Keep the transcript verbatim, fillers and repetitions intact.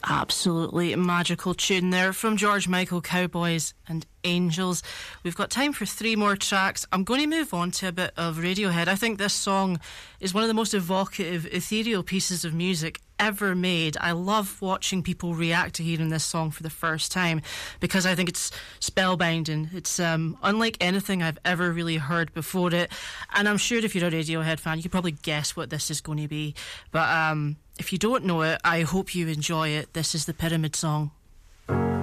Absolutely magical tune there from George Michael, Cowboys and Angels. We've got time for three more tracks. I'm going to move on to a bit of Radiohead. I think this song is one of the most evocative, ethereal pieces of music ever made. I love watching people react to hearing this song for the first time because I think it's spellbinding. It's um, unlike anything I've ever really heard before it, and I'm sure if you're a Radiohead fan you could probably guess what this is going to be, but um, if you don't know it, I hope you enjoy it. This is the Pyramid Song.